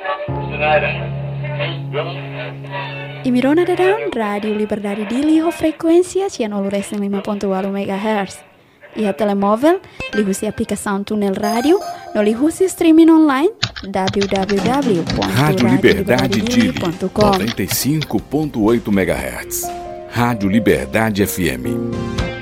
Imirona Dadang, Rádio Liberdade de Liho Frequência 105.8 MHz. E a telemóvel, ligue-se a aplicação Túnel Rádio, no ligue-se streaming online www.radioliberdadedili.com 95.8 MHz. Rádio Liberdade FM.